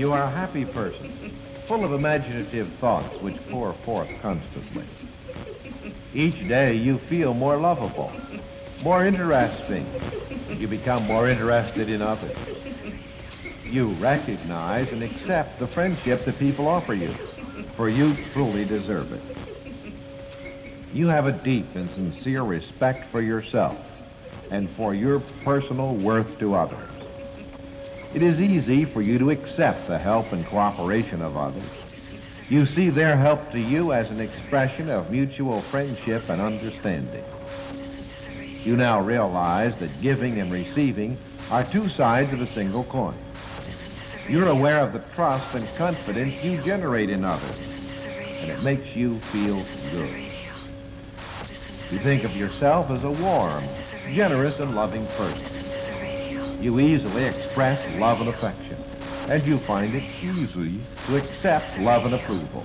You are a happy person, full of imaginative thoughts which pour forth constantly. Each day you feel more lovable, more interesting. You become more interested in others. You recognize and accept the friendship that people offer you, for you truly deserve it. You have a deep and sincere respect for yourself and for your personal worth to others. It is easy for you to accept the help and cooperation of others. You see their help to you as an expression of mutual friendship and understanding. You now realize that giving and receiving are two sides of a single coin. You're aware of the trust and confidence you generate in others, and it makes you feel good. You think of yourself as a warm, generous, and loving person. You easily express love and affection, and you find it easy to accept love and approval.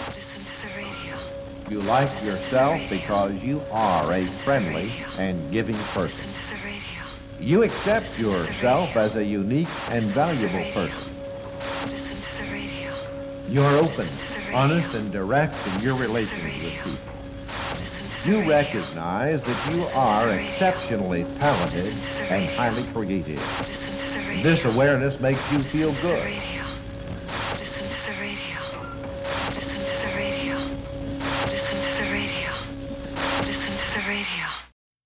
You like yourself because you are a friendly and giving person. You accept yourself as a unique and valuable person. You're open, honest, and direct in your relations with people. You recognize that you are exceptionally talented and highly creative. This awareness makes you feel good.